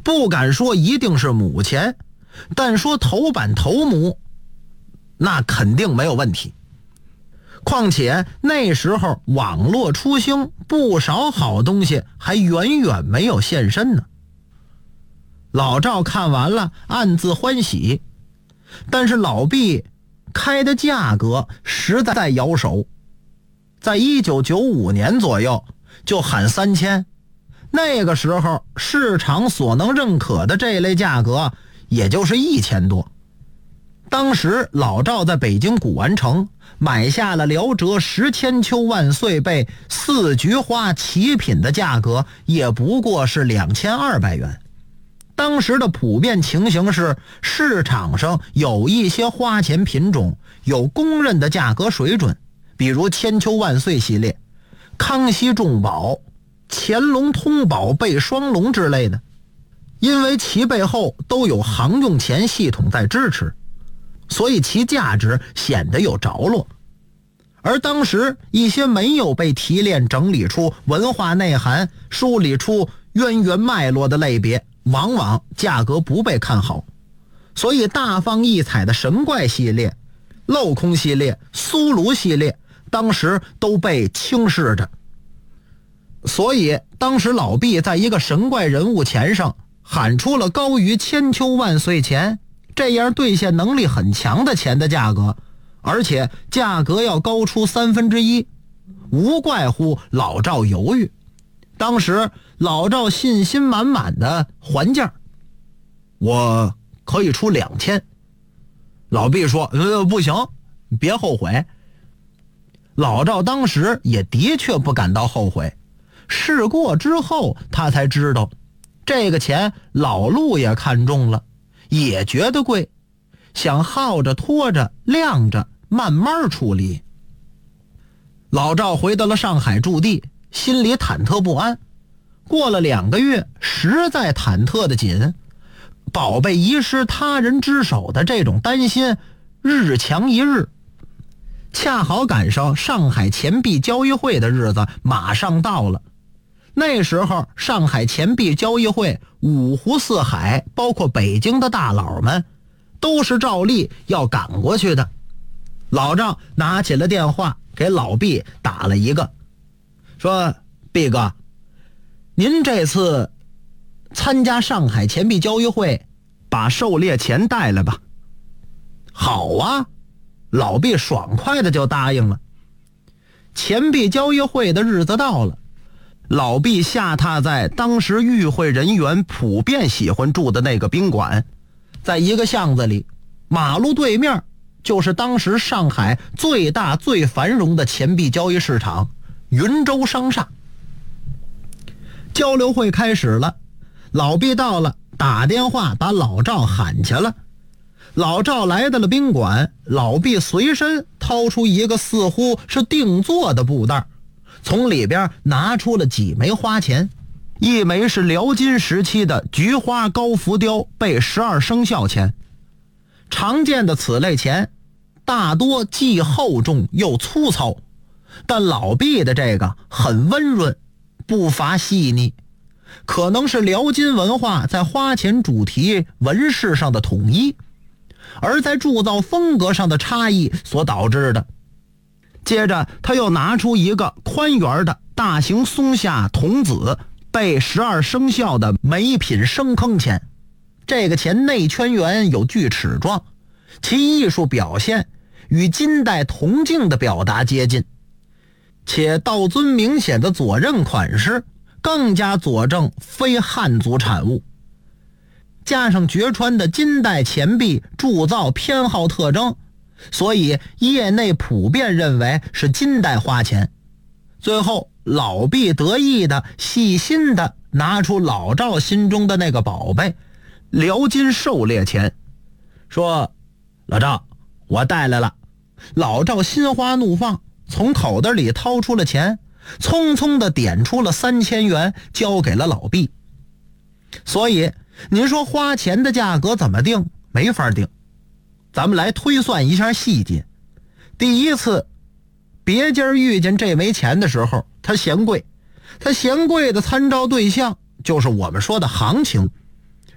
不敢说一定是母钱，但说头版头母，那肯定没有问题。况且那时候网络初兴，不少好东西还远远没有现身呢。老赵看完了，暗自欢喜，但是老毕开的价格实在摇手，在1995年左右就喊3000，那个时候市场所能认可的这类价格也就是1000多。当时老赵在北京古玩城买下了辽浙10千秋万岁贝4菊花齐品的价格也不过是2200元。当时的普遍情形是，市场上有一些花钱品种有公认的价格水准，比如千秋万岁系列、康熙重宝、乾隆通宝贝双龙之类的，因为其背后都有行用钱系统在支持，所以其价值显得有着落。而当时一些没有被提炼整理出文化内涵、梳理出渊源脉络的类别，往往价格不被看好，所以大放异彩的神怪系列、镂空系列、苏炉系列当时都被轻视着。所以当时老毕在一个神怪人物钱上喊出了高于千秋万岁钱，这样兑现能力很强的钱的价格，而且价格要高出1/3，无怪乎老赵犹豫。当时老赵信心满满的还价，我可以出2000。老毕说不行，别后悔。老赵当时也的确不感到后悔，试过之后他才知道这个钱老陆也看中了，也觉得贵，想耗着拖着晾着慢慢处理。老赵回到了上海驻地，心里忐忑不安。过了2个月，实在忐忑的紧，宝贝遗失他人之手的这种担心日强一日。恰好赶上上海钱币交易会的日子马上到了。那时候上海钱币交易会五湖四海，包括北京的大佬们都是照例要赶过去的。老赵拿起了电话给老毕打了一个，说毕哥，您这次参加上海钱币交易会，把狩猎钱带来吧。好啊，老毕爽快的就答应了。钱币交易会的日子到了，老毕下榻在当时与会人员普遍喜欢住的那个宾馆，在一个巷子里，马路对面就是当时上海最大最繁荣的钱币交易市场云州商厦。交流会开始了，老毕到了，打电话把老赵喊去了。老赵来到了宾馆，老毕随身掏出一个似乎是定做的布袋，从里边拿出了几枚花钱，一枚是辽金时期的菊花高浮雕贝12生肖钱。常见的此类钱大多既厚重又粗糙，但老毕的这个很温润，不乏细腻，可能是辽金文化在花钱主题纹饰上的统一，而在铸造风格上的差异所导致的。接着他又拿出一个宽圆的大型松下童子贝12生肖的每品生坑钱，这个钱内圈圆有锯齿状，其艺术表现与金代铜镜的表达接近，且道尊明显的左衽款式更加佐证非汉族产物，加上掘川的金代钱币铸造偏好特征，所以业内普遍认为是金代花钱。最后老毕得意的细心的拿出老赵心中的那个宝贝辽金狩猎钱，说老赵，我带来了。老赵心花怒放，从口袋里掏出了钱，匆匆的点出了3000元交给了老毕。所以您说花钱的价格怎么定？没法定。咱们来推算一下细节。第一次别家遇见这枚钱的时候，他嫌贵，他嫌贵的参照对象就是我们说的行情。